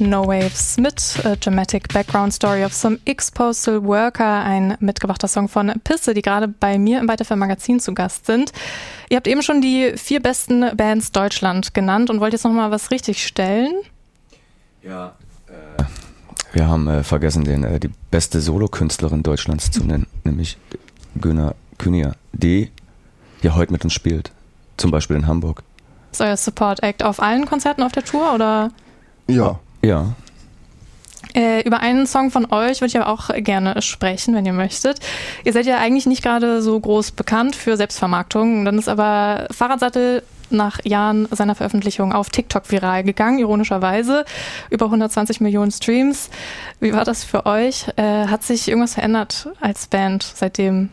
No Waves mit Dramatic Background Story of Some Ex-Postal Worker, ein mitgebrachter Song von Pisse, die gerade bei mir im Weiterfilm Magazin zu Gast sind. Ihr habt eben schon die 4 besten Bands Deutschland genannt und wollt jetzt nochmal was richtig stellen? Ja, wir haben vergessen, die beste Solokünstlerin Deutschlands zu nennen, nämlich Göner Kühnier, die ja heute mit uns spielt, zum Beispiel in Hamburg. Ist euer Support Act auf allen Konzerten auf der Tour, oder? Ja. Ja. Über einen Song von euch würde ich aber auch gerne sprechen, wenn ihr möchtet. Ihr seid ja eigentlich nicht gerade so groß bekannt für Selbstvermarktung. Dann ist aber Fahrradsattel nach Jahren seiner Veröffentlichung auf TikTok viral gegangen, ironischerweise. Über 120 Millionen Streams. Wie war das für euch? Hat sich irgendwas verändert als Band seitdem?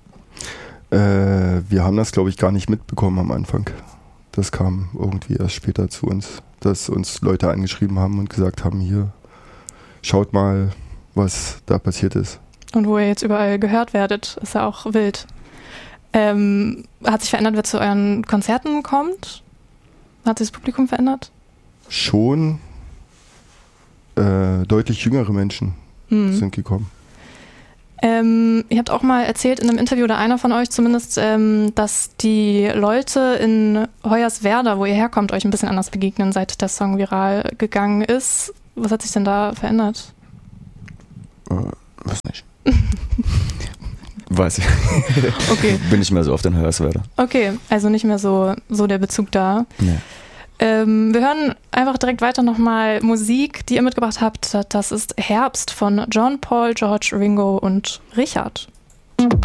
Wir haben das, glaube ich, gar nicht mitbekommen am Anfang. Das kam irgendwie erst später zu uns, dass uns Leute angeschrieben haben und gesagt haben, hier, schaut mal, was da passiert ist. Und wo ihr jetzt überall gehört werdet, ist ja auch wild. Hat sich verändert, wer zu euren Konzerten kommt? Hat sich das Publikum verändert? Schon deutlich jüngere Menschen sind gekommen. Ihr habt auch mal erzählt in einem Interview, oder einer von euch zumindest, dass die Leute in Hoyerswerda, wo ihr herkommt, euch ein bisschen anders begegnen, seit der Song viral gegangen ist. Was hat sich denn da verändert? Weiß nicht. Weiß ich. Okay. Bin nicht mehr so oft in Hoyerswerda. Okay, also nicht mehr so der Bezug da. Nee. Wir hören einfach direkt weiter nochmal Musik, die ihr mitgebracht habt. Das ist Herbst von John, Paul, George, Ringo und Richard.